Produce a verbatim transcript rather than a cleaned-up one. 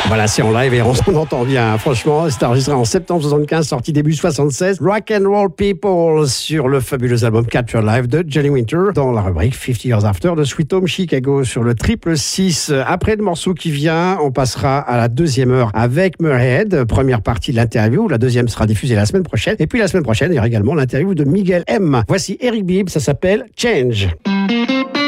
Voilà, c'est en live et on s'en entend bien. Franchement, c'est enregistré en septembre soixante-quinze, sorti début soixante-seize. Rock and Roll People sur le fabuleux album Capture Live de Johnny Winter dans la rubrique cinquante Years After de Sweet Home Chicago sur le triple six. Après le morceau qui vient, on passera à la deuxième heure avec Murrayhead, première partie de l'interview. La deuxième sera diffusée la semaine prochaine. Et puis la semaine prochaine, il y aura également l'interview de Miguel M. Voici Eric Bibb, ça s'appelle Change.